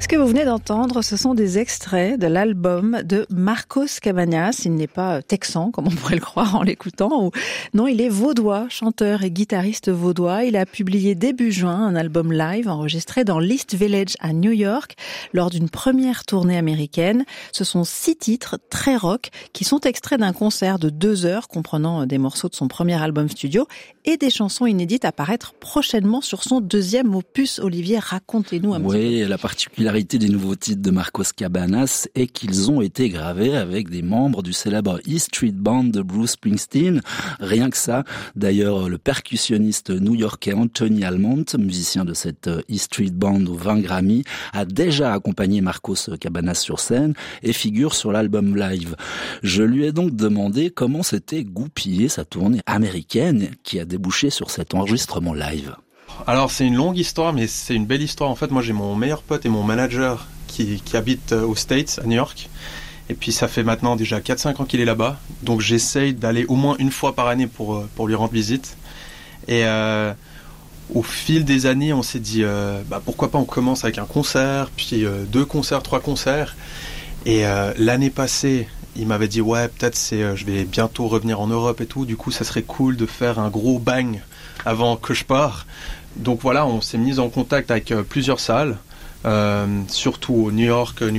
que vous venez d'entendre, ce sont des extraits de l'album de Marcos Cabanas. Il n'est pas texan, comme on pourrait le croire en l'écoutant. Non, il est vaudois, chanteur et guitariste vaudois. Il a publié début juin un album live enregistré dans l'East Village à New York lors d'une première tournée américaine. Ce sont 6 titres très rock qui sont extraits d'un concert de 2 heures comprenant des morceaux de son premier album studio et des chansons inédites à paraître prochainement sur son 2e opus. Olivier, racontez-nous un petit peu. Oui, la particularité des nouveaux titres de Marcos Cabanas est qu'ils ont été gravés avec des membres du célèbre E Street Band de Bruce Springsteen. Rien que ça. D'ailleurs, le percussionniste new-yorkais Anthony Almont, musicien de cette E Street Band aux 20 Grammy, a déjà accompagné Marcos Cabanas sur scène et figure sur l'album live. Je lui ai donc demandé comment s'était goupillée sa tournée américaine qui a débouché sur cet enregistrement live. Alors c'est une longue histoire, mais c'est une belle histoire. En fait, moi j'ai mon meilleur pote et mon manager qui habite aux States, à New York. Et puis ça fait maintenant déjà 4-5 ans qu'il est là-bas. Donc j'essaye d'aller au moins une fois par année pour lui rendre visite. Et au fil des années, on s'est dit pourquoi pas on commence avec un concert, puis 2 concerts, 3 concerts. Et l'année passée, il m'avait dit ouais peut-être je vais bientôt revenir en Europe et tout. Du coup ça serait cool de faire un gros bang avant que je parte. Donc voilà, on s'est mis en contact avec plusieurs salles, surtout au New York, New